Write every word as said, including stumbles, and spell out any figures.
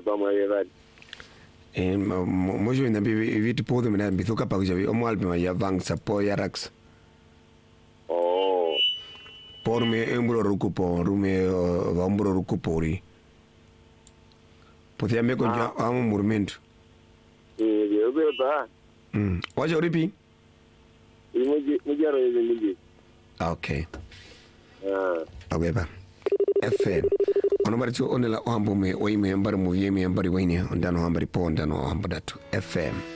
pa mo yeva e mo jo na bi vit po de na bi to ka pa jo o mo albi ma ya vang sa po ya rax oh por me embro rukupo rume va embro rukupori potia me ko ja amo murmento e yo be ba mm wa jo ripi e mo je mo jaro e ngi okay ah aweba F M ono bari cho onela o hambo me o ime mbari mu yemi mbari wini ondano hambari po ondano hambadatu F M